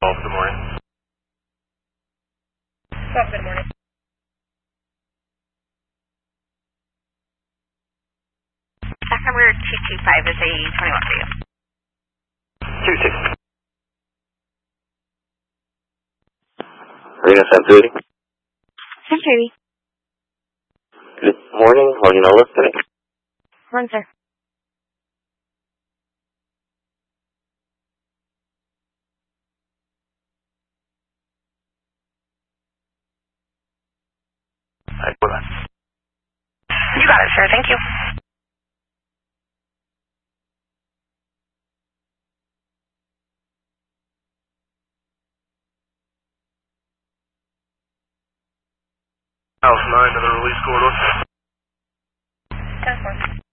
Good morning. Good morning. Stack number 225 is a 21 for you. 26. Arena Century. Century. Good morning. How are you now listening? One, sir. You got it, sir. Thank you. House 9 to the release corridor. 10-4.